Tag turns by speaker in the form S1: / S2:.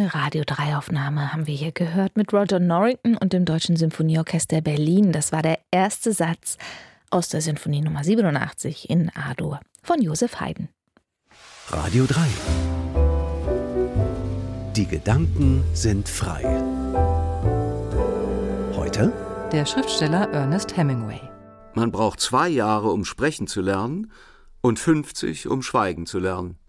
S1: Eine Radio 3 Aufnahme haben wir hier gehört mit Roger Norrington und dem Deutschen Symphonieorchester Berlin. Das war der erste Satz aus der Sinfonie Nummer 87 in A-Dur von Joseph Haydn.
S2: Radio 3. Die Gedanken sind frei. Heute
S3: der Schriftsteller Ernest Hemingway.
S4: Man braucht 2 Jahre, um sprechen zu lernen und 50, um schweigen zu lernen.